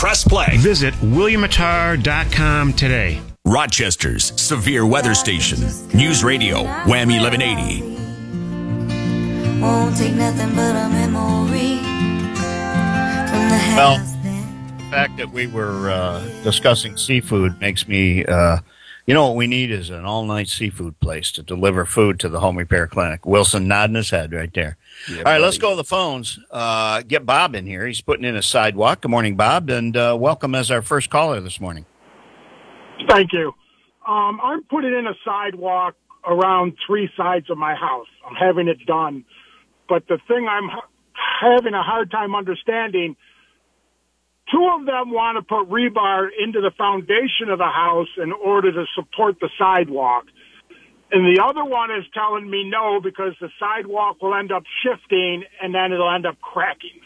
press play. Visit WilliamAttar.com today. Rochester's Severe Weather Station. News Radio, Whammy 1180. Won't take nothing but a memory from the Well, house then. the fact that we were discussing seafood makes me, what we need is an all-night seafood place to deliver food to the home repair clinic. Wilson nodding his head right there. Yeah, all right, buddy. let's go to the phones. Get Bob in here. He's putting in a sidewalk. Good morning, Bob, and welcome as our first caller this morning. Thank you. I'm putting in a sidewalk around 3 sides of my house. I'm having it done. But the thing I'm having a hard time understanding, 2 of them want to put rebar into the foundation of the house in order to support the sidewalk. And the other one is telling me no because the sidewalk will end up shifting and then it'll end up cracking.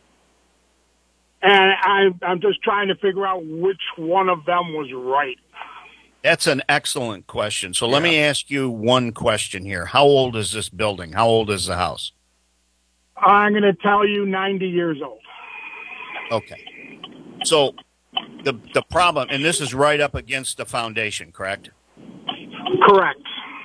And I'm just trying to figure out which one of them was right. That's an excellent question. So let me ask you one question here. How old is this building? How old is the house? I'm going to tell you 90 years old. Okay. So the problem, and this is right up against the foundation, correct? Correct.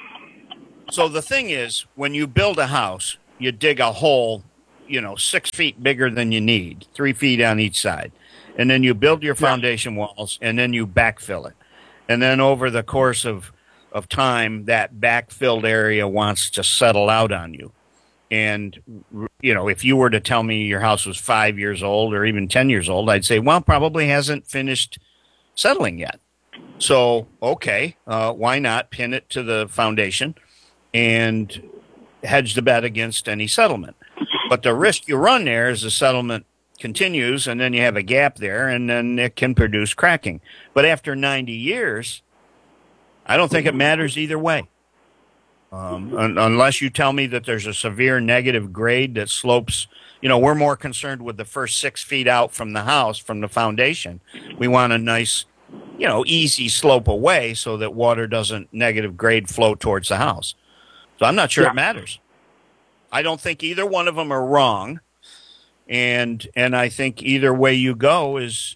So the thing is, when you build a house, you dig a hole, 6 feet bigger than you need, 3 feet on each side. And then you build your foundation walls, and then you backfill it. And then over the course of time, that backfilled area wants to settle out on you. And, if you were to tell me your house was 5 years old or even 10 years old, I'd say, well, probably hasn't finished settling yet. So, okay, why not pin it to the foundation and hedge the bet against any settlement? But the risk you run there is the settlement continues, and then you have a gap there, and then it can produce cracking. But after 90 years, I don't think it matters either way. Unless you tell me that there's a severe negative grade that slopes, we're more concerned with the first 6 feet out from the house, from the foundation. We want a nice, easy slope away so that water doesn't negative grade flow towards the house. So I'm not sure it matters. I don't think either one of them are wrong. And I think either way you go is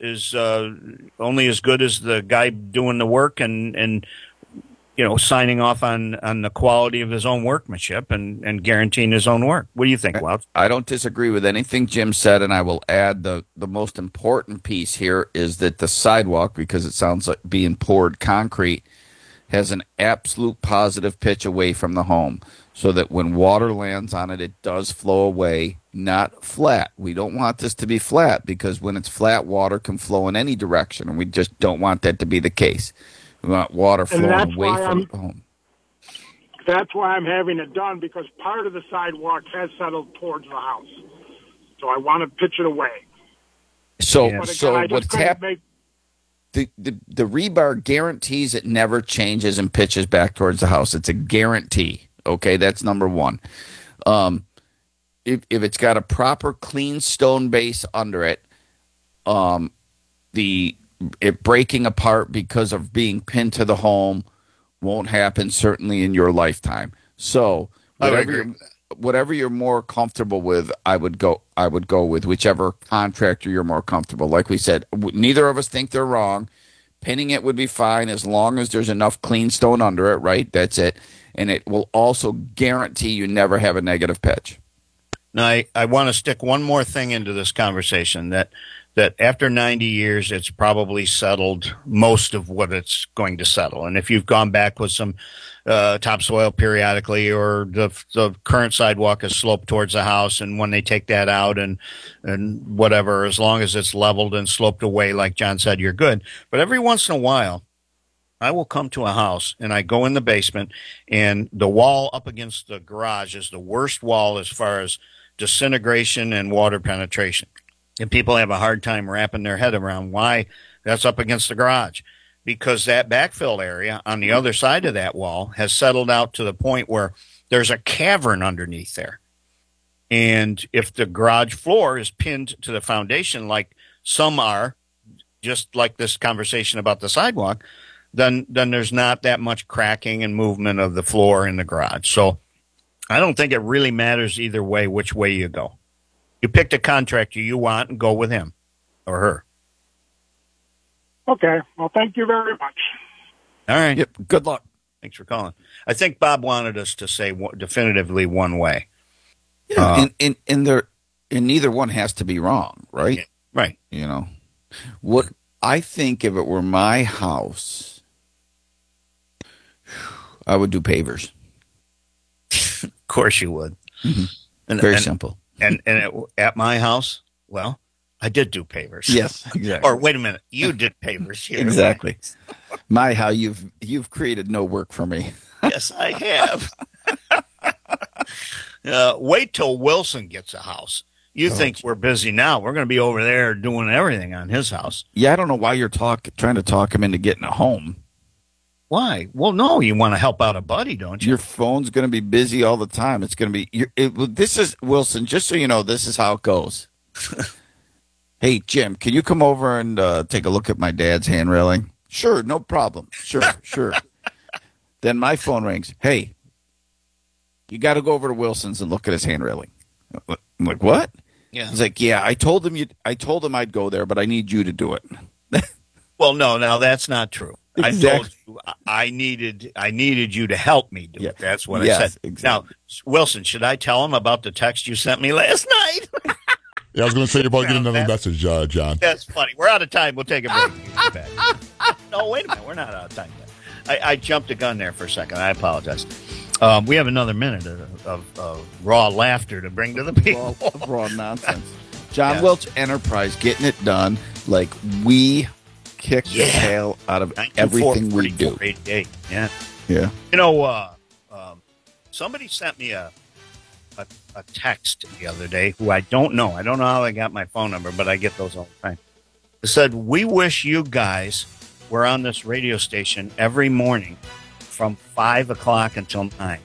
only as good as the guy doing the work and signing off on the quality of his own workmanship and guaranteeing his own work. What do you think, Wout? I don't disagree with anything Jim said, and I will add the most important piece here is that the sidewalk, because it sounds like being poured concrete, has an absolute positive pitch away from the home so that when water lands on it, it does flow away, not flat. We don't want this to be flat because when it's flat, water can flow in any direction, and we just don't want that to be the case. We want water flowing away from the home. That's why I'm having it done, because part of the sidewalk has settled towards the house. So I want to pitch it away. So, But again, so I just what's couldn't happening? make The rebar guarantees it never changes and pitches back towards the house. It's a guarantee. Okay, that's number one. If it's got a proper clean stone base under it, it breaking apart because of being pinned to the home won't happen, certainly in your lifetime. So whatever you're more comfortable with, I would go with whichever contractor you're more comfortable. Like we said, neither of us think they're wrong. Pinning it would be fine as long as there's enough clean stone under it, right? That's it. And it will also guarantee you never have a negative pitch. Now, I want to stick one more thing into this conversation, that after 90 years, it's probably settled most of what it's going to settle. And if you've gone back with some topsoil periodically, or the current sidewalk is sloped towards the house, and when they take that out and whatever, as long as it's leveled and sloped away, like John said, you're good. But every once in a while, I will come to a house and I go in the basement, and the wall up against the garage is the worst wall as far as disintegration and water penetration. And people have a hard time wrapping their head around why that's up against the garage. Because that backfill area on the other side of that wall has settled out to the point where there's a cavern underneath there. And if the garage floor is pinned to the foundation, like some are, just like this conversation about the sidewalk, then there's not that much cracking and movement of the floor in the garage. So I don't think it really matters either way which way you go. You pick the contractor you want and go with him or her. Okay. Well, thank you very much. All right. Yep. Good luck. Thanks for calling. I think Bob wanted us to say definitively one way. Yeah. And neither one has to be wrong, right? Yeah, right. You know, what I think if it were my house, I would do pavers. Of course you would. Mm-hmm. Very simple. And at my house, well, I did do pavers. Yes, exactly. Or wait a minute, you did pavers here. Exactly. How you've created no work for me. Yes, I have. Wait till Wilson gets a house. You think we're busy now? We're going to be over there doing everything on his house. Yeah, I don't know why you're trying to talk him into getting a home. Why? Well, no, you want to help out a buddy, don't you? Your phone's going to be busy all the time. It's going to be. This is Wilson. Just so you know, this is how it goes. Hey, Jim, can you come over and take a look at my dad's hand railing? Sure, no problem. Sure. Then my phone rings. Hey, you got to go over to Wilson's and look at his hand railing. I'm like, what? Yeah. He's like, yeah, I told him I'd go there, but I need you to do it. Well, no, now that's not true. Exactly. I told you I needed you to help me do it. That's what I said. Exactly. Now, Wilson, should I tell him about the text you sent me last night? Yeah, I was going to say you're about to get another message, John. That's funny. We're out of time. We'll take a break. We'll get back. No, wait a minute. We're not out of time yet. I jumped the gun there for a second. I apologize. We have another minute of raw laughter to bring to the people. Raw nonsense. John Welch Enterprise getting it done like we kick the tail out of everything we do. 88. Yeah. Yeah. You know, somebody sent me a text the other day who I don't know. I don't know how they got my phone number, but I get those all the time. It said, we wish you guys were on this radio station every morning from 5 o'clock until 9.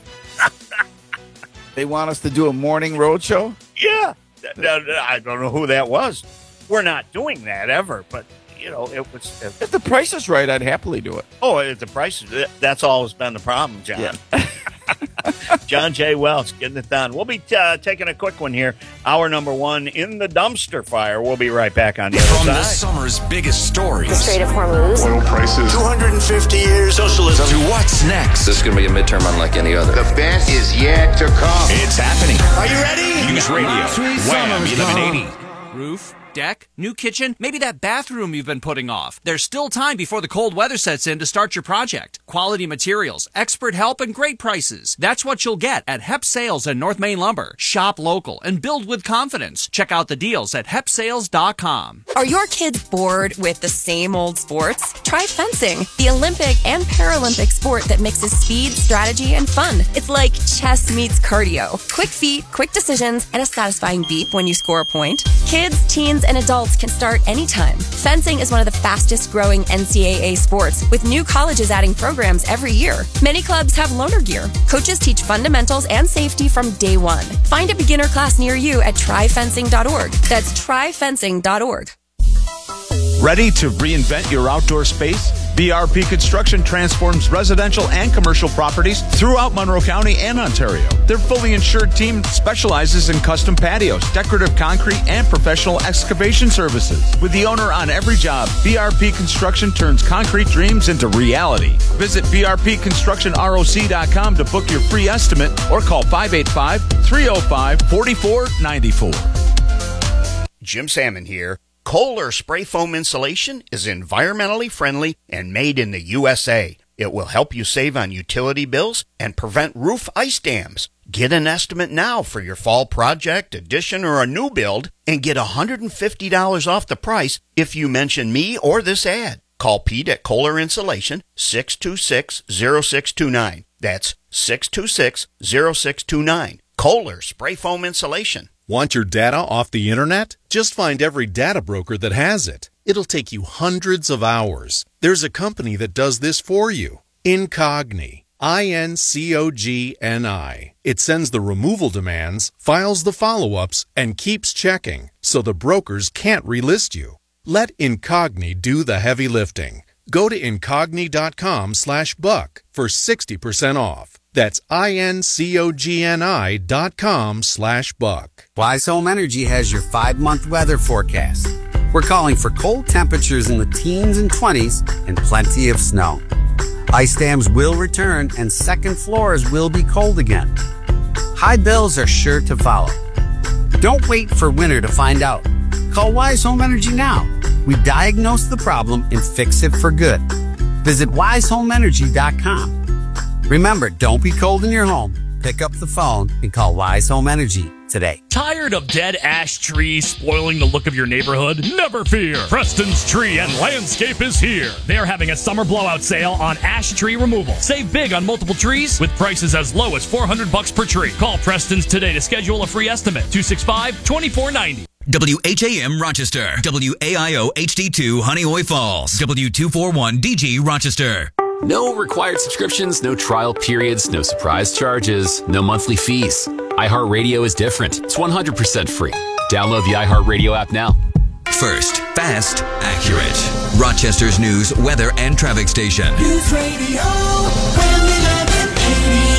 They want us to do a morning road show? Yeah. I don't know who that was. We're not doing that ever, but, you know, it was. If the price is right, I'd happily do it. Oh, if the price is, that's always been the problem, John. Yeah. John J. Welch getting it done. We'll be taking a quick one here. Hour number 1 in the dumpster fire. We'll be right back on the other From side. this summer's biggest stories. The Strait of Hormuz. Oil prices. 250 years socialism. To what's next. This is going to be a midterm unlike any other. The best is yet to come. It's happening. Are you ready? News Radio. Wham 1180. Roof, deck, new kitchen, maybe that bathroom you've been putting off. There's still time before the cold weather sets in to start your project. Quality materials, expert help, and great prices. That's what you'll get at Hep Sales and North Main Lumber. Shop local and build with confidence. Check out the deals at hepsales.com. Are your kids bored with the same old sports? Try fencing, the Olympic and Paralympic sport that mixes speed, strategy, and fun. It's like chess meets cardio. Quick feet, quick decisions, and a satisfying beep when you score a point. Kids, teens, and adults can start anytime. Fencing is one of the fastest growing NCAA sports, with new colleges adding programs every year. Many clubs have loaner gear. Coaches teach fundamentals and safety from day one. Find a beginner class near you at tryfencing.org. That's tryfencing.org. Ready to reinvent your outdoor space? BRP Construction transforms residential and commercial properties throughout Monroe County and Ontario. Their fully insured team specializes in custom patios, decorative concrete, and professional excavation services. With the owner on every job, BRP Construction turns concrete dreams into reality. Visit brpconstructionroc.com to book your free estimate or call 585-305-4494. Jim Salmon here. Kohler Spray Foam Insulation is environmentally friendly and made in the USA. It will help you save on utility bills and prevent roof ice dams. Get an estimate now for your fall project, addition, or a new build and get $150 off the price if you mention me or this ad. Call Pete at Kohler Insulation, 626-0629. That's 626-0629. Kohler Spray Foam Insulation. Want your data off the internet? Just find every data broker that has it. It'll take you hundreds of hours. There's a company that does this for you. Incogni. INCOGNI. It sends the removal demands, files the follow-ups, and keeps checking, so the brokers can't relist you. Let Incogni do the heavy lifting. Go to incogni.com/buck for 60% off. That's INCOGNI.com/buck. Wise Home Energy has your 5-month weather forecast. We're calling for cold temperatures in the teens and 20s and plenty of snow. Ice dams will return and second floors will be cold again. High bills are sure to follow. Don't wait for winter to find out. Call Wise Home Energy now. We diagnose the problem and fix it for good. Visit wisehomeenergy.com. Remember, don't be cold in your home. Pick up the phone and call Wise Home Energy today. Tired of dead ash trees spoiling the look of your neighborhood? Never fear. Preston's Tree and Landscape is here. They are having a summer blowout sale on ash tree removal. Save big on multiple trees with prices as low as $400 per tree. Call Preston's today to schedule a free estimate. 265-2490. WHAM Rochester, WAIO HD2 Honeoye Falls, W241DG Rochester. No required subscriptions, no trial periods, no surprise charges, no monthly fees. iHeartRadio is different. It's 100% free. Download the iHeartRadio app now. First, fast, accurate. Rochester's news, weather, and traffic station. News Radio WHAM 1180.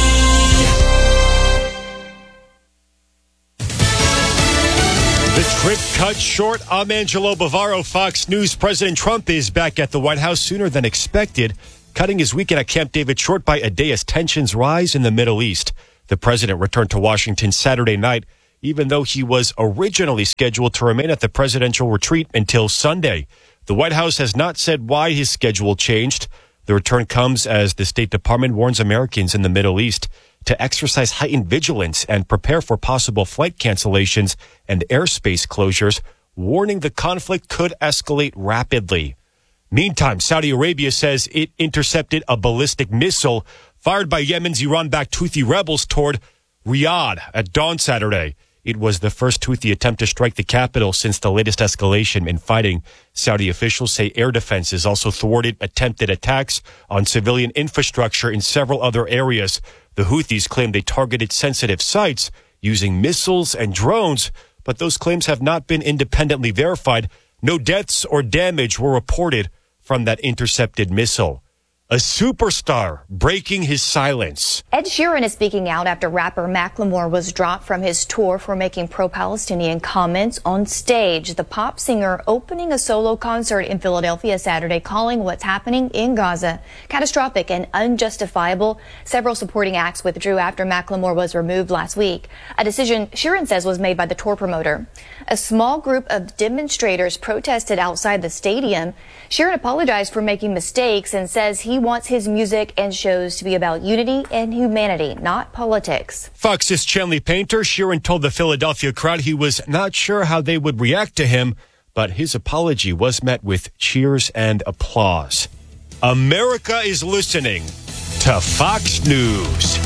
The trip cut short. I'm Angelo Bavaro, Fox News. President Trump is back at the White House sooner than expected, cutting his weekend at Camp David short by a day as tensions rise in the Middle East. The president returned to Washington Saturday night, even though he was originally scheduled to remain at the presidential retreat until Sunday. The White House has not said why his schedule changed. The return comes as the State Department warns Americans in the Middle East to exercise heightened vigilance and prepare for possible flight cancellations and airspace closures, warning the conflict could escalate rapidly. Meantime, Saudi Arabia says it intercepted a ballistic missile fired by Yemen's Iran-backed Houthi rebels toward Riyadh at dawn Saturday. It was the first Houthi attempt to strike the capital since the latest escalation in fighting. Saudi officials say air defenses also thwarted attempted attacks on civilian infrastructure in several other areas. The Houthis claim they targeted sensitive sites using missiles and drones, but those claims have not been independently verified. No deaths or damage were reported from that intercepted missile. A superstar breaking his silence. Ed Sheeran is speaking out after rapper Macklemore was dropped from his tour for making pro-Palestinian comments on stage. The pop singer opening a solo concert in Philadelphia Saturday, calling what's happening in Gaza catastrophic and unjustifiable. Several supporting acts withdrew after Macklemore was removed last week, a decision Sheeran says was made by the tour promoter. A small group of demonstrators protested outside the stadium. Sheeran apologized for making mistakes and says he wants his music and shows to be about unity and humanity, not politics. Fox's Chanley Painter. Sheeran told the Philadelphia crowd he was not sure how they would react to him, but his apology was met with cheers and applause. America is listening to Fox News.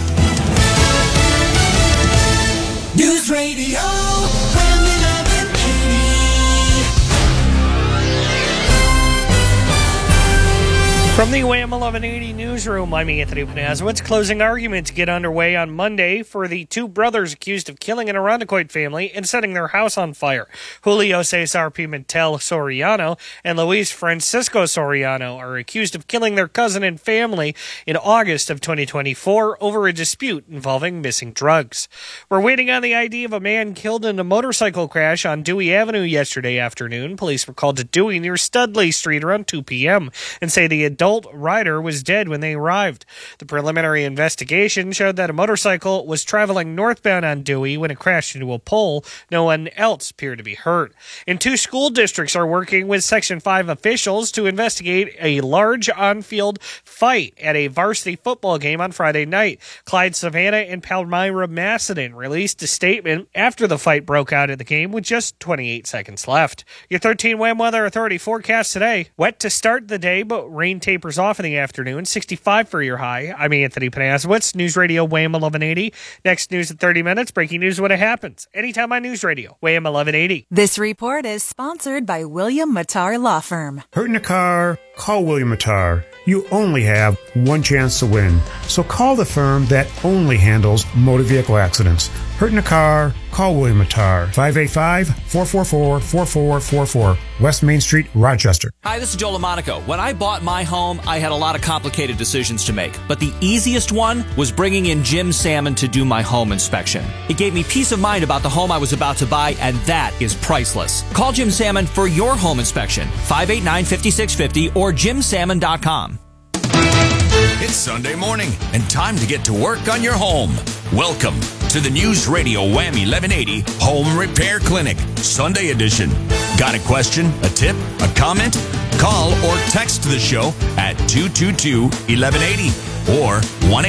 News Radio WHAM 1180. From the WHAM 1180 newsroom, I'm Anthony Panazowitz. Closing arguments get underway on Monday for the two brothers accused of killing an Irondequoit family and setting their house on fire. Julio Cesar Pimentel Soriano and Luis Francisco Soriano are accused of killing their cousin and family in August of 2024 over a dispute involving missing drugs. We're waiting on the ID of a man killed in a motorcycle crash on Dewey Avenue yesterday afternoon. Police were called to Dewey near Studley Street around 2 p.m. and say the adult rider was dead when they arrived. The preliminary investigation showed that a motorcycle was traveling northbound on Dewey when it crashed into a pole. No one else appeared to be hurt. And two school districts are working with Section 5 officials to investigate a large on-field fight at a varsity football game on Friday night. Clyde Savannah and Palmyra Macedon released a statement after the fight broke out at the game with just 28 seconds left. Your 13 WHAM Weather Authority forecast today. Wet to start the day, but rain tapers off in the afternoon. 65 for your high. I'm Anthony Panazowitz, News Radio WHAM 1180. Next news in 30 minutes. Breaking news when it happens. Anytime on News Radio WHAM 1180. This report is sponsored by William Mattar Law Firm. Hurt in a car? Call William Mattar. You only have one chance to win. So call the firm that only handles motor vehicle accidents. Hurt in a car? Call William Matar. 585-444-4444. West Main Street, Rochester. Hi, this is Joe LaMonaco. When I bought my home, I had a lot of complicated decisions to make, but the easiest one was bringing in Jim Salmon to do my home inspection. It gave me peace of mind about the home I was about to buy, and that is priceless. Call Jim Salmon for your home inspection, 589-5650 or jimsalmon.com. It's Sunday morning and time to get to work on your home. Welcome to the News Radio Wham 1180 Home Repair Clinic, Sunday edition. Got a question, a tip, a comment? Call or text the show at 222-1180 or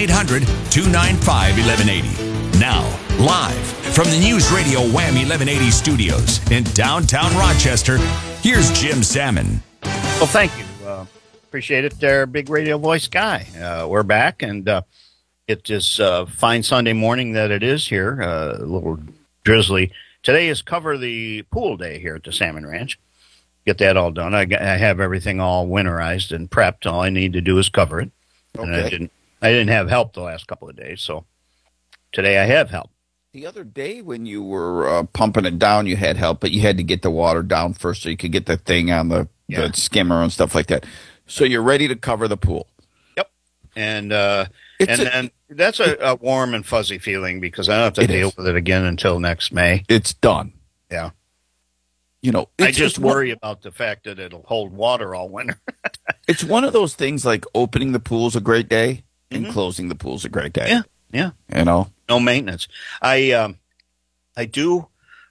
1-800-295-1180. Now, live from the News Radio Wham 1180 studios in downtown Rochester, here's Jim Salmon. Well, thank you. Appreciate it there, big radio voice guy. We're back, and it is a fine Sunday morning that it is here, a little drizzly. Today is cover the pool day here at the Salmon Ranch. Get that all done. I have everything all winterized and prepped. All I need to do is cover it. Okay. And I didn't have help the last couple of days, so today I have help. The other day when you were pumping it down, you had help, but you had to get the water down first so you could get the thing on the skimmer and stuff like that. So you're ready to cover the pool. Yep. And then that's a warm and fuzzy feeling because I don't have to deal with it again until next May. It's done. Yeah. You know, I just worry about the fact that it'll hold water all winter. It's one of those things like opening the pool's a great day and closing the pool's a great day. Yeah. Yeah. You know? No maintenance. I do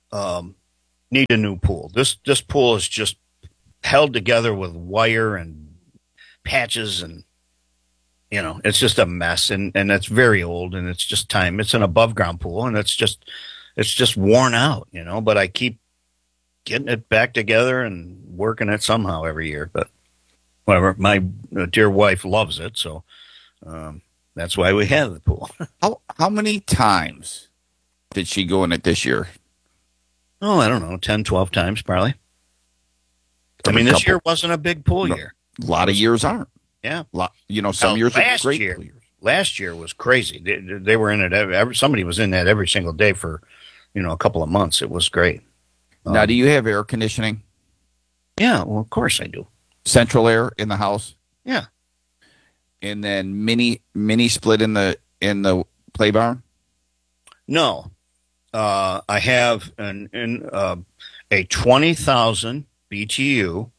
need a new pool. This pool is just held together with wire and patches, and it's just a mess, and it's very old, and it's just time. It's an above ground pool, and it's just worn out, but I keep getting it back together and working it somehow every year. But whatever, my dear wife loves it, so that's why we have the pool. How many times did she go in it this year? Oh, I don't know, 10, 12 times probably. This year wasn't a big pool year. A lot of years aren't. Yeah. Some years are great year, pool years. Last year was crazy. They were in it. Somebody was in that every single day for, a couple of months. It was great. Now, do you have air conditioning? Yeah, well, of course I do. Central air in the house? Yeah. And then mini split in the play barn? No. I have a 20,000 BTU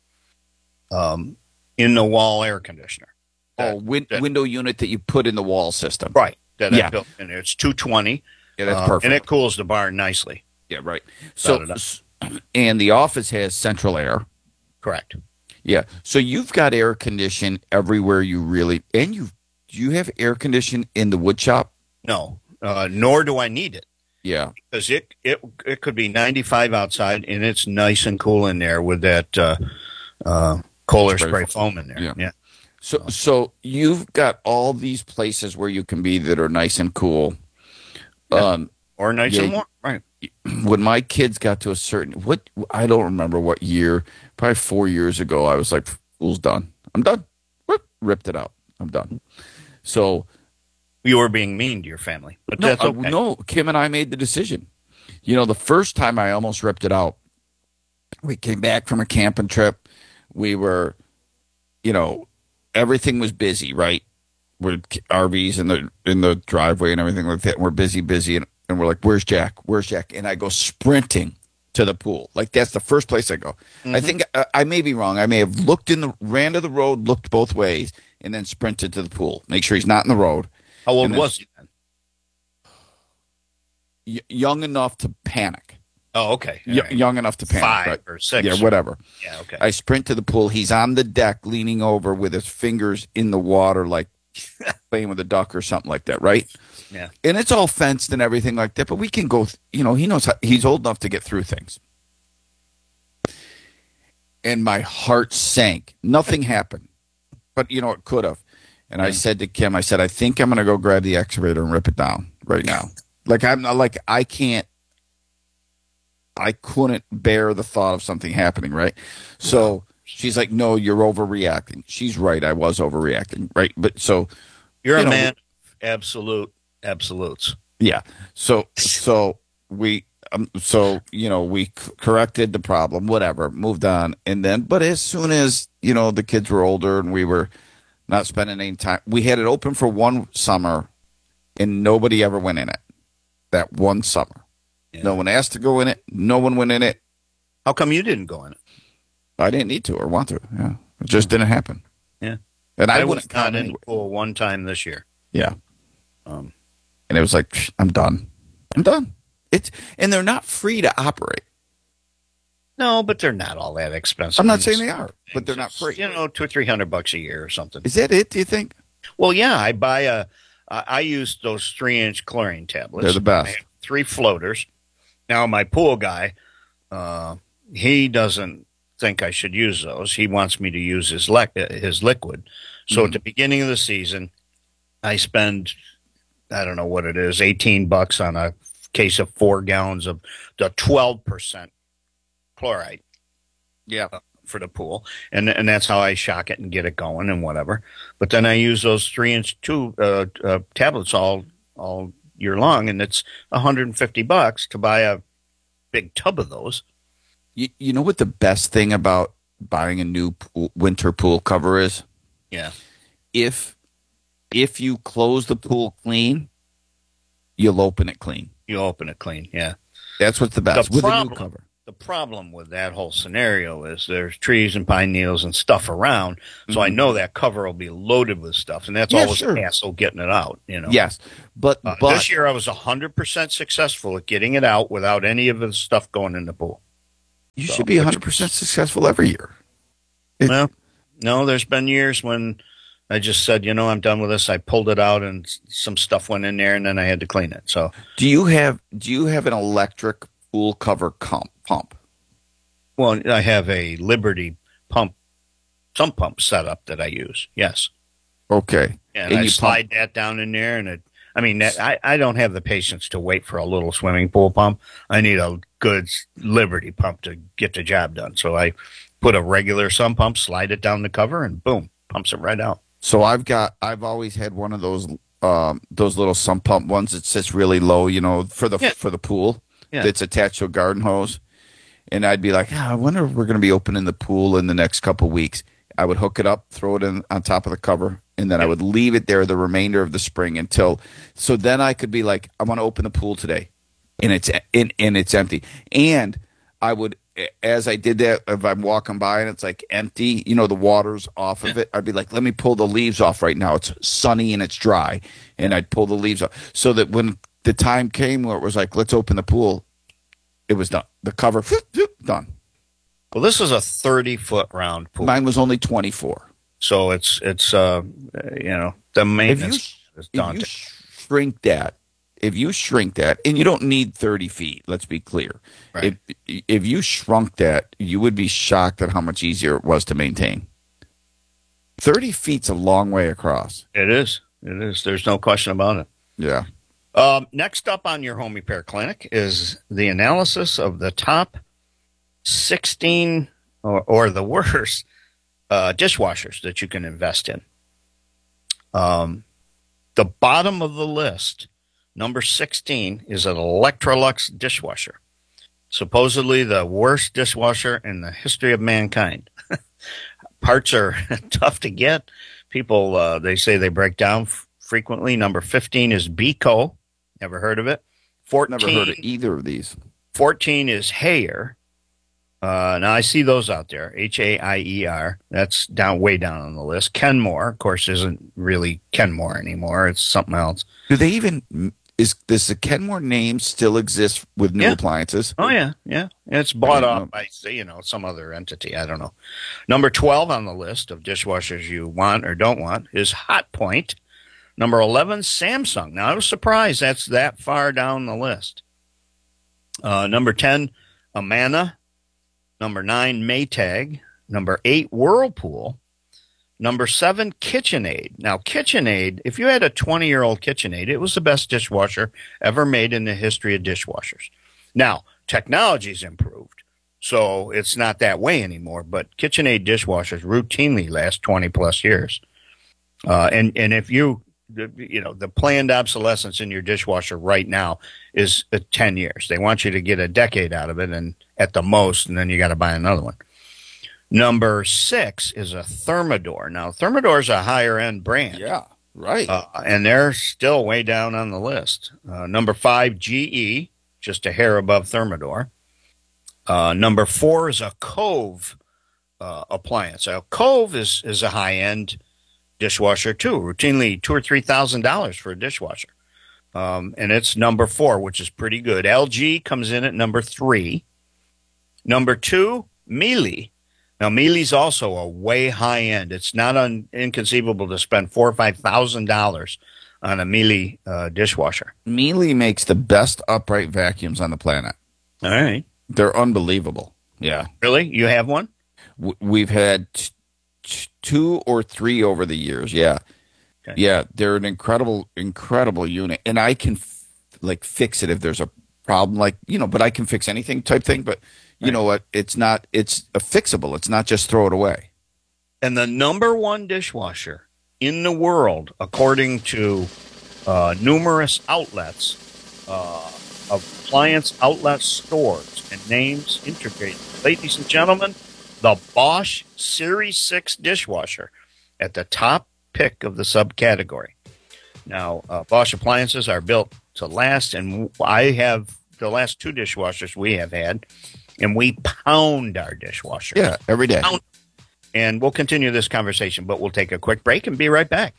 in the wall air conditioner. Window unit that you put in the wall system. Right. I built in there. It's 220. Yeah, that's perfect. And it cools the barn nicely. Yeah, right. And the office has central air. Correct. Yeah. So you've got air condition everywhere and you have air condition in the wood shop? No, nor do I need it. Yeah. Because it could be 95 outside, and it's nice and cool in there with that Kohler spray foam in there. Yeah. So you've got all these places where you can be that are nice and cool. Or nice and warm. Right. When my kids got to a certain, I don't remember what year, probably 4 years ago, I was like, pool's done. I'm done. Ripped it out. I'm done. So you were being mean to your family. But that's okay. No, Kim and I made the decision. The first time I almost ripped it out, we came back from a camping trip. We were, everything was busy, right? With RVs in the driveway and everything like that. And we're busy, and we're like, "Where's Jack? Where's Jack?" And I go sprinting to the pool. Like that's the first place I go. Mm-hmm. I think I may be wrong. I may have ran to the road, looked both ways, and then sprinted to the pool. Make sure he's not in the road. How old was he then? Young enough to panic. Oh, okay. Right. Young enough to panic. 5 right? or 6. Yeah, whatever. Yeah, okay. I sprint to the pool. He's on the deck leaning over with his fingers in the water like playing with a duck or something like that, right? Yeah. And it's all fenced and everything like that, but we can go, he knows he's old enough to get through things. And my heart sank. Nothing happened. But, it could have. And I said to Kim, I think I'm going to go grab the excavator and rip it down right now. I couldn't bear the thought of something happening, right? So she's like, no, you're overreacting. She's right. I was overreacting, right? But so. You're a man of absolutes. Yeah. So we corrected the problem, whatever, moved on, and then, but as soon as the kids were older and we were not spending any time, we had it open for one summer, and nobody ever went in it. That one summer, no one asked to go in it. No one went in it. How come you didn't go in it? I didn't need to or want to. Yeah, it just didn't happen. Yeah, and I was wouldn't not count in anyway. the pool one time this year. Yeah, and it was like, I'm done. I'm done. And they're not free to operate. No, but they're not all that expensive. I'm not saying they are, but they're not free. $200 or $300 a year or something. Is that it? Do you think? Well, yeah. I use those 3-inch chlorine tablets. They're the best. I have 3 floaters. Now my pool guy, he doesn't think I should use those. He wants me to use his liquid. So at the beginning of the season, I spend, I don't know what it is, $18 on a case of 4 gallons of the 12% chloride. Yeah. For the pool. And that's how I shock it and get it going and whatever. But then I use those 3-inch tablets all year long, and it's $150 to buy a big tub of those. You know what the best thing about buying a new winter pool cover is? Yeah. If you close the pool clean, you'll open it clean. You open it clean, yeah. That's what's the best with a new cover. The problem with that whole scenario is there's trees and pine needles and stuff around, so I know that cover will be loaded with stuff, and that's always a hassle getting it out. Yes, but this year I was 100% successful at getting it out without any of the stuff going in the pool. You should be 100% successful every year. Well, no, there's been years when I just said, I'm done with this. I pulled it out and some stuff went in there, and then I had to clean it. So, do you have an electric pool cover pump? Well, I have a Liberty sump pump setup that I use. Yes. Okay. And I slide that down in there, and I don't have the patience to wait for a little swimming pool pump. I need a good Liberty pump to get the job done. So I put a regular sump pump, slide it down the cover, and boom, pumps it right out. So I've always had one of those little sump pump ones that sits really low, for the pool. Yeah. That's attached to a garden hose. And I'd be like, I wonder if we're going to be opening the pool in the next couple of weeks. I would hook it up, throw it in on top of the cover, and then I would leave it there the remainder of the spring so then I could be like, I want to open the pool today, and it's empty. And I would, as I did that, if I'm walking by and it's like empty, the water's off of it, I'd be like, let me pull the leaves off right now. It's sunny and it's dry, and I'd pull the leaves off so that when the time came where it was like, let's open the pool, it was done. The cover, done. Well, this is a 30-foot round pool. Mine was only 24. So it's the maintenance is daunting. If you shrink that, and you don't need 30 feet, let's be clear. Right. If you shrunk that, you would be shocked at how much easier it was to maintain. 30 feet's a long way across. It is. There's no question about it. Yeah. Next up on your home repair clinic is the analysis of the top 16 or the worst dishwashers that you can invest in. The bottom of the list, number 16, is an Electrolux dishwasher. Supposedly the worst dishwasher in the history of mankind. Parts are tough to get. People, they say they break down frequently. Number 15 is Beko. Never heard of it. 14, never heard of either of these. 14 is Haier. Now I see those out there. Haier. That's way down on the list. Kenmore, of course, isn't really Kenmore anymore. It's something else. Do they even does the Kenmore name still exist with new appliances? Oh yeah. It's bought off by some other entity. I don't know. Number 12 on the list of dishwashers you want or don't want is Hotpoint. Number 11, Samsung. Now, I was surprised that's that far down the list. Number 10, Amana. Number 9, Maytag. Number 8, Whirlpool. Number 7, KitchenAid. Now, KitchenAid, if you had a 20-year-old KitchenAid, it was the best dishwasher ever made in the history of dishwashers. Now, technology's improved, so it's not that way anymore, but KitchenAid dishwashers routinely last 20-plus years. And if you the planned obsolescence in your dishwasher right now is 10 years. They want you to get a decade out of it, and at the most, and then you got to buy another one. Number 6 is a Thermador. Now, Thermador is a higher end brand. Yeah, right. And they're still way down on the list. Number 5, GE, just a hair above Thermador. Number 4 is a Cove appliance. A Cove is a high end dishwasher too, routinely $2,000 or $3,000 for a dishwasher. And it's number 4, which is pretty good. LG comes in at number 3. Number 2, Miele. Now, Miele's also a way high end. It's not inconceivable to spend $4,000 or $5,000 on a Miele dishwasher. Miele makes the best upright vacuums on the planet. All right. They're unbelievable. Yeah. Really? You have one? We've had 2 or 3 over the years. Yeah. Okay. Yeah, they're an incredible unit. And I can fix it if there's a problem, but I can fix anything type thing. But you know what? It's fixable. It's not just throw it away. And the number 1 dishwasher in the world, according to numerous outlets, appliance outlet stores and names integrated. Ladies and gentlemen, the Bosch Series 6 dishwasher at the top pick of the subcategory. Now, Bosch appliances are built to last, and I have the last 2 dishwashers we have had, and we pound our dishwasher. Yeah, every day. And we'll continue this conversation, but we'll take a quick break and be right back.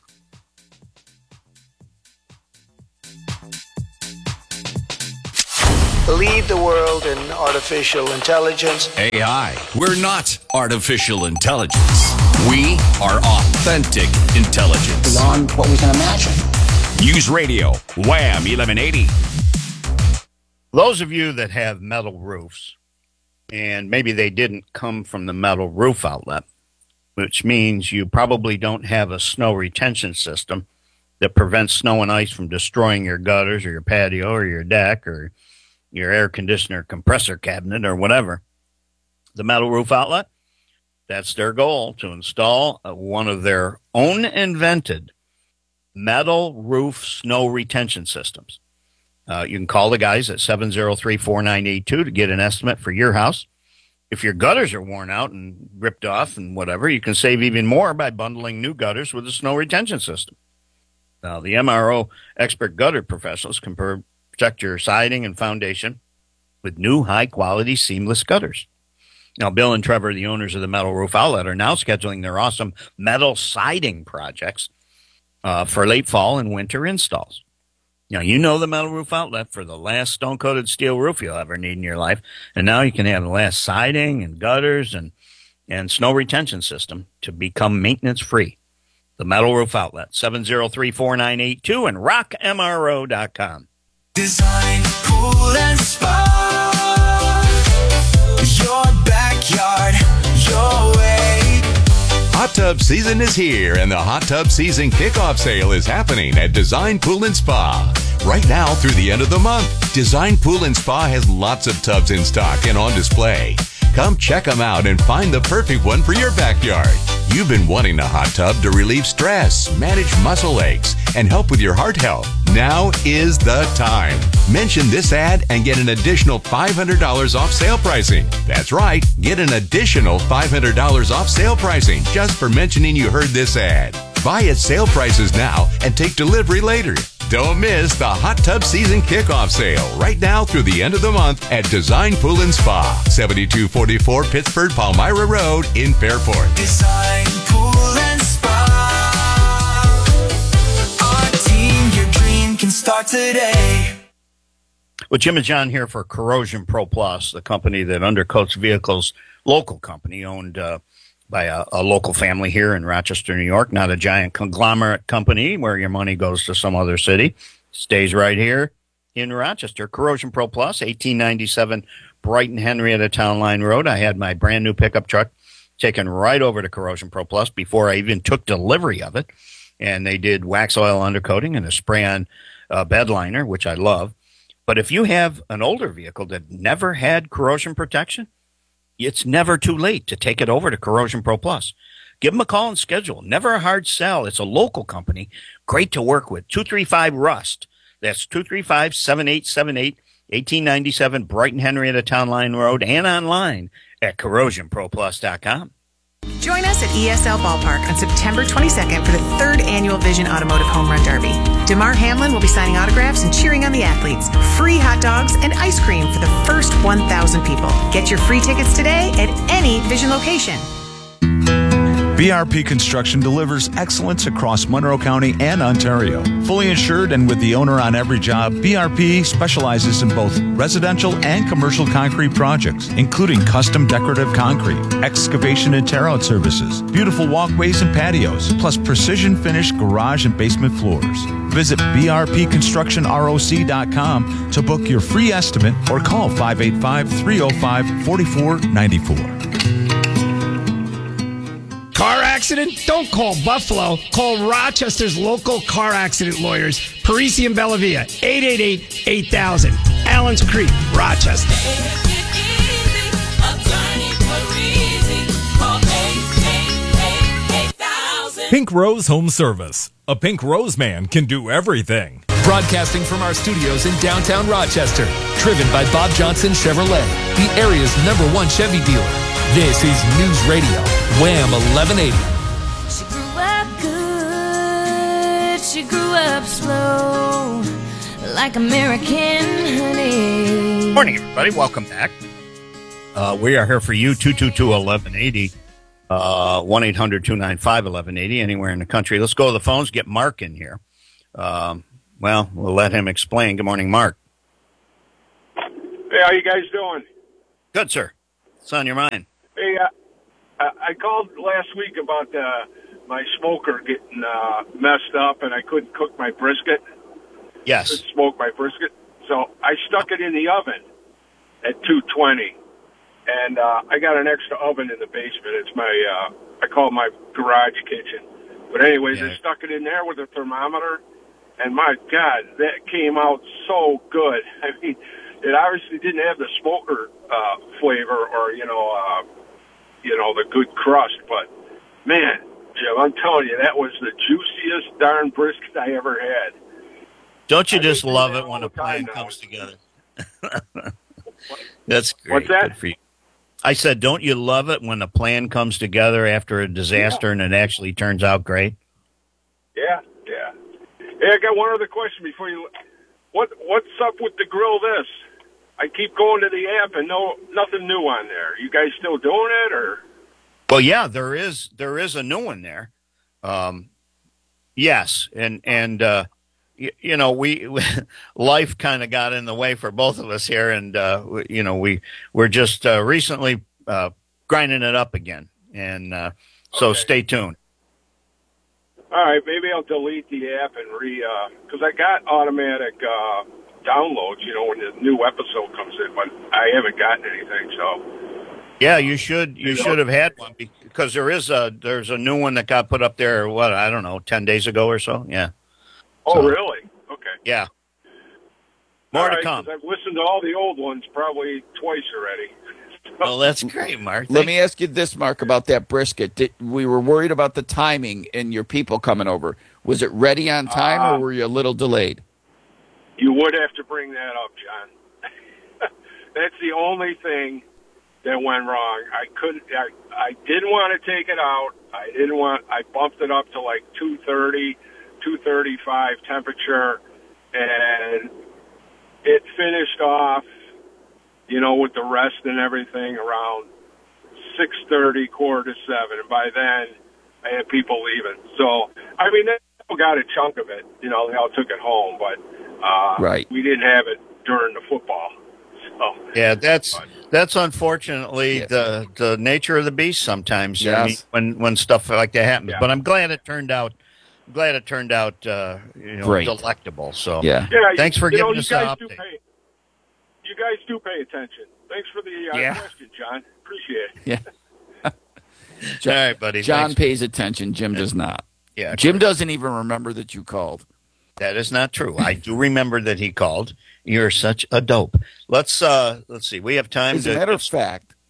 Lead the world in artificial intelligence. AI. We're not artificial intelligence. We are authentic intelligence. Beyond what we can imagine. News Radio, Wham 1180. Those of you that have metal roofs, and maybe they didn't come from the metal roof outlet, which means you probably don't have a snow retention system that prevents snow and ice from destroying your gutters or your patio or your deck or your air conditioner compressor cabinet or whatever. The metal roof outlet, that's their goal, to install one of their own invented metal roof snow retention systems. You can call the guys at 703-4982 to get an estimate for your house. If your gutters are worn out and ripped off and whatever, you can save even more by bundling new gutters with a snow retention system. Now, the MRO expert gutter professionals can protect your siding and foundation with new high-quality seamless gutters. Now, Bill and Trevor, the owners of the Metal Roof Outlet, are now scheduling their awesome metal siding projects for late fall and winter installs. Now, you know the Metal Roof Outlet for the last stone-coated steel roof you'll ever need in your life, and now you can have the last siding and gutters and snow retention system to become maintenance-free. The Metal Roof Outlet, 703-4982 and rockmro.com. Design, pool, and spa. Your backyard, your way. Hot tub season is here, and the hot tub season kickoff sale is happening at Design Pool and Spa. Right now through the end of the month, Design Pool and Spa has lots of tubs in stock and on display. Come check them out and find the perfect one for your backyard. You've been wanting a hot tub to relieve stress, manage muscle aches, and help with your heart health. Now is the time. Mention this ad and get an additional $500 off sale pricing. That's right, get an additional $500 off sale pricing just for mentioning you heard this ad. Buy at sale prices now and take delivery later. Don't miss the hot tub season kickoff sale right now through the end of the month at Design Pool and Spa, 7244 Pittsford Palmyra Road in Fairport. Design, pool, and spa. Our team, your dream can start today. Well, Jim and John here for Corrosion Pro Plus, the company that undercoats vehicles, local company owned by a local family here in Rochester, New York, not a giant conglomerate company where your money goes to some other city. Stays right here in Rochester. Corrosion Pro Plus, 1897 Brighton Henrietta Town Line Road. I had my brand new pickup truck taken right over to Corrosion Pro Plus before I even took delivery of it. And they did wax oil undercoating and a spray-on bed liner, which I love. But if you have an older vehicle that never had corrosion protection, it's never too late to take it over to Corrosion Pro Plus. Give them a call and schedule. Never a hard sell. It's a local company. Great to work with. 235-RUST. That's 235-7878-1897 Brighton Henrietta Town Line Road and online at corrosionproplus.com. Join us at ESL Ballpark on September 22nd for the 3rd annual Vision Automotive Home Run Derby. DeMar Hamlin will be signing autographs and cheering on the athletes. Free hot dogs and ice cream for the first 1,000 people. Get your free tickets today at any Vision location. BRP Construction delivers excellence across Monroe County and Ontario. Fully insured and with the owner on every job, BRP specializes in both residential and commercial concrete projects, including custom decorative concrete, excavation and tear-out services, beautiful walkways and patios, plus precision finished garage and basement floors. Visit brpconstructionroc.com to book your free estimate or call 585-305-4494. Car accident? Don't call Buffalo. Call Rochester's local car accident lawyers, Parisi and Bellavia, 888-8000. Allen's Creek, Rochester. Pink Rose Home Service. A Pink Rose man can do everything. Broadcasting from our studios in downtown Rochester. Driven by Bob Johnson Chevrolet, the area's #1 Chevy dealer. This is News Radio, Wham 1180. She grew up good, she grew up slow, like American honey. Morning, everybody. Welcome back. We are here for you, 222-1180, 1-800-295-1180, anywhere in the country. Let's go to the phones, get Mark in here. Well, we'll let him explain. Good morning, Mark. Hey, how you guys doing? Good, sir. What's on your mind? Hey, I called last week about my smoker getting messed up, and I couldn't cook my brisket. Yes. Couldn't smoke my brisket. So I stuck it in the oven at 220, and I got an extra oven in the basement. It's my, I call it my garage kitchen. But anyways, I stuck it in there with a thermometer, and my God, that came out so good. I mean, it obviously didn't have the smoker flavor or, the good crust, but man, Jim, I'm telling you, that was the juiciest darn brisket I ever had. Don't you just love it when a plan comes together? That's great. What's that? Good for you. I said, don't you love it when a plan comes together after a disaster and it actually turns out great? Yeah. Hey, I got one other question before you. What's up with the grill this? I keep going to the app and nothing new on there. You guys still doing it, or? Well, yeah, there is a new one there. Yes, and we life kind of got in the way for both of us here, and we're just recently grinding it up again, and so stay tuned. All right, maybe I'll delete the app and because I got automatic downloads, when the new episode comes in, but I haven't gotten anything, so. Yeah, you should have had one because there's a new one that got put up there, 10 days ago or so, yeah. Oh, really? Okay. Yeah. More to come. I've listened to all the old ones probably twice already. Well, that's great, Mark. Let me ask you this, Mark, about that brisket. We were worried about the timing and your people coming over. Was it ready on time, or were you a little delayed? You would have to bring that up, John. That's the only thing that went wrong. I didn't want to take it out. I bumped it up to like 230, 235 temperature, and it finished off, with the rest and everything around 6:30, 6:45, and by then I had people leaving. So, I mean, they all got a chunk of it. They all took it home, but right. We didn't have it during the football. So, yeah, that's unfortunately the nature of the beast sometimes. Yes. I mean, when stuff like that happens. Yeah. But I'm glad it turned out. Great. Delectable. So thanks for giving us an update. You guys do pay attention. Thanks for the question, John. Appreciate it. Yeah. All right, buddy. John pays attention. Jim does not. Yeah. Jim doesn't even remember that you called. That is not true. I do remember that he called. You're such a dope. Let's see. We have time. As a matter of fact,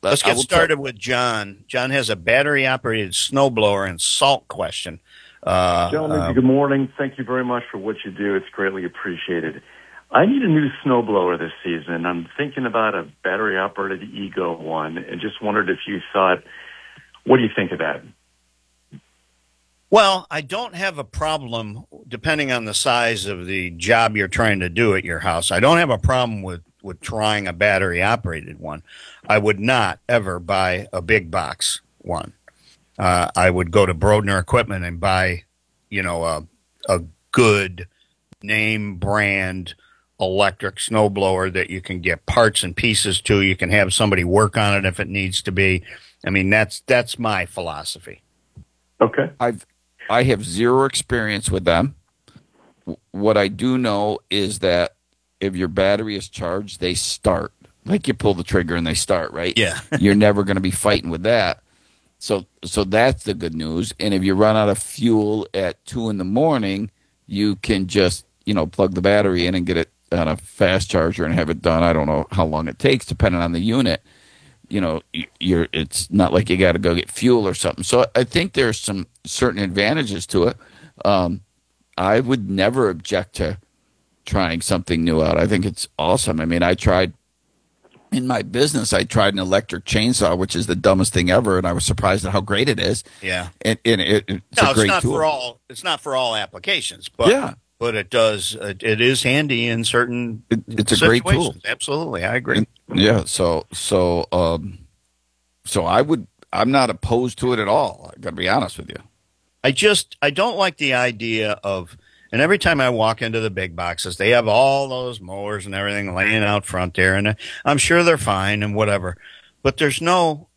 Let's get started with John. John has a battery-operated snowblower and salt question. Gentlemen, good morning. Thank you very much for what you do. It's greatly appreciated. I need a new snowblower this season. I'm thinking about a battery-operated Ego one, and just wondered if you thought, what do you think of that? Well, I don't have a problem, depending on the size of the job you're trying to do at your house. I don't have a problem with trying a battery-operated one. I would not ever buy a big box one. I would go to Brodner Equipment and buy, a good name brand electric snowblower that you can get parts and pieces to. You can have somebody work on it if it needs to be. I mean, that's my philosophy. Okay. I have zero experience with them. What I do know is that if your battery is charged, they start. Like you pull the trigger and they start, right? Yeah. You're never going to be fighting with that. So that's the good news. And if you run out of fuel at 2 a.m, you can just, plug the battery in and get it on a fast charger and have it done. I don't know how long it takes, depending on the unit. It's not like you got to go get fuel or something. So I think there's some certain advantages to it. I would never object to trying something new out. I think it's awesome. I mean, in my business, I tried an electric chainsaw, which is the dumbest thing ever, and I was surprised at how great it is. Yeah. And it's a great tool. It's not for all applications, but yeah. But it does. It is handy in certain. It's a great tool. Absolutely, I agree. Yeah. So I'm not opposed to it at all. I got to be honest with you. I don't like the idea of. And every time I walk into the big boxes, they have all those mowers and everything laying out front there, and I'm sure they're fine and whatever. But there's no